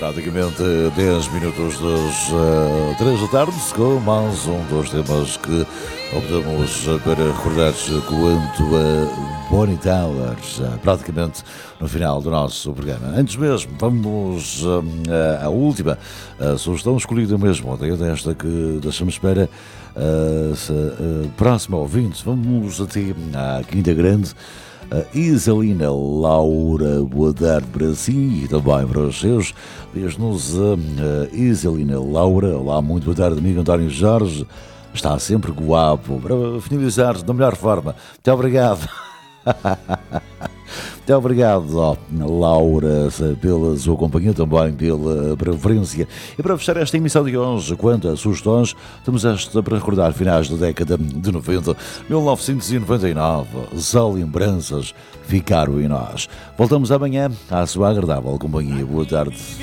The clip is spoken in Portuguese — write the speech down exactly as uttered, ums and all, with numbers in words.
praticamente dez minutos das uh, três da tarde, com mais um dos temas que optamos para recordar quanto a Bonnie Tyler, praticamente no final do nosso programa. Antes mesmo, vamos uh, à última uh, sugestão escolhida mesmo, ontem desta que deixamos para uh, uh, próximo ouvinte. Vamos até à Quinta Grande. A Isalina Laura, boa tarde para si e também para os seus. Diz-nos a Isalina Laura, olá, muito boa tarde, amigo António Jorge. Está sempre guapo, para finalizar da melhor forma. Muito obrigado. Muito obrigado, ó, Laura, pela sua companhia, também pela preferência. E para fechar esta emissão de hoje, quanto a sugestões, temos esta para recordar finais da década de noventa, mil novecentos e noventa e nove. Só lembranças ficaram em nós. Voltamos amanhã à sua agradável companhia. Boa tarde.